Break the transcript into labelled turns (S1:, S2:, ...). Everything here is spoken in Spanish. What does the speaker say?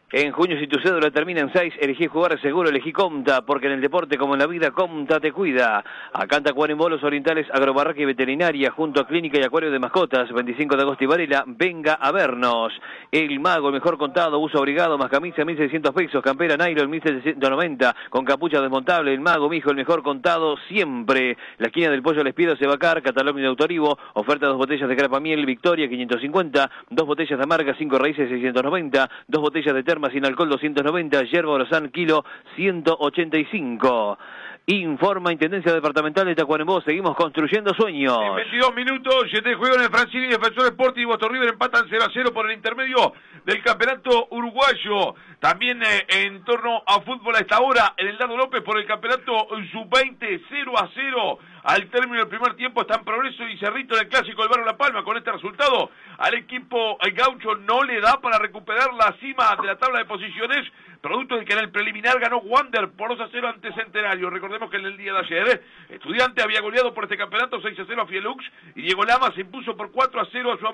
S1: En junio, si tu cédula termina en 6, elegí jugar seguro, elegí Comta, porque en el deporte como en la vida, Comta te cuida. Acá en Tacuarembó, Los Orientales, Agrobarraca y Veterinaria, junto a Clínica y Acuario de Mascotas, 25 de agosto y Varela, venga a vernos. El Mago, el mejor contado, uso abrigado, más camisa, 1.600 pesos, campera nylon, 1.790, con capucha desmontable. El Mago, mijo, el mejor contado siempre. La esquina del Pollo Les Pido, Sebacar, catálogo de Autorivo, oferta 2 botellas de grapa miel, Victoria, 550, 2 botellas de amarga, 5 raíces, 690, 2 botellas de terma sin alcohol, 290, yerba Orozán, kilo 185. Informa Intendencia Departamental de Tacuarembó, seguimos construyendo sueños.
S2: En 22 minutos, 7 de juego en el Francini, Defensor Sporting y Boston River empatan 0-0 por el intermedio del campeonato uruguayo. También en torno a fútbol a esta hora, en el Dardo López por el campeonato sub-20, 0-0. Al término del primer tiempo está en Progreso y Cerrito en el clásico del Barrio La Palma. Con este resultado, al equipo gaucho no le da para recuperar la cima de la tabla de posiciones, producto de que en el preliminar ganó Wander por 2-0 ante Centenario. Recordemos que en el día de ayer, Estudiante había goleado por este campeonato 6-0 a Fielux y Diego Lama se impuso por 4-0 a su